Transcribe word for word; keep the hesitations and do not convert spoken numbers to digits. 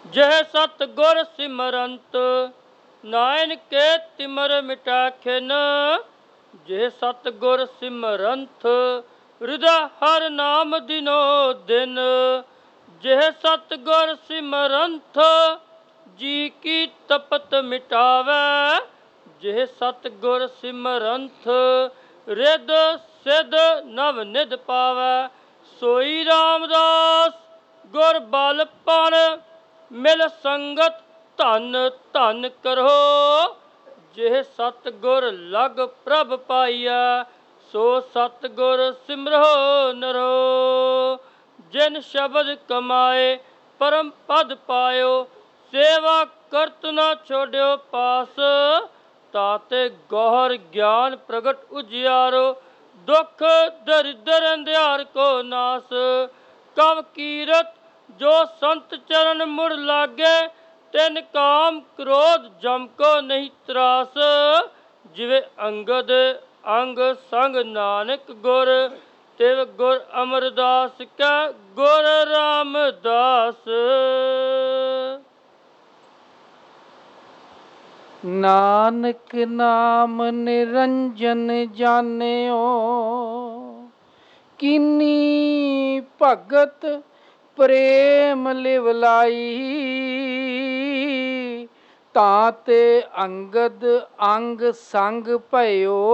जह सत गुर सिमरंत नायन के तिमर मिटाखिन। जे सत गुर सिमरंत हृदय हर नाम दिनो दिन। जेह सत गुर सिमरंत जी की तपत मिटावै। जेह सत गुर सिमरंत रिद सिद नव निध पावै। सोई रामदास गुर बल पण मिल संगत धन धन करो। जेह सत गुर लग प्रभ पाईया सो सत गुर सिमरो नरो। जिन शब्द कमाए परम पद पायो सेवा करत न छोड़ियो पास। ताते गौहर ज्ञान प्रगट उजियारो दुख दरिद्र अंधियार को नास। कव कीरत जो संत चरण मुड़ लागे तिन काम क्रोध जम को नहीं त्रास। जिवे अंगद अंग संग नानक गुर तिव गुर अमरदास कै गुर रामदास। नानक नाम निरंजन जानियो कीनी भगत प्रेम लिवलाई। ताते अंगद अंग संग भयो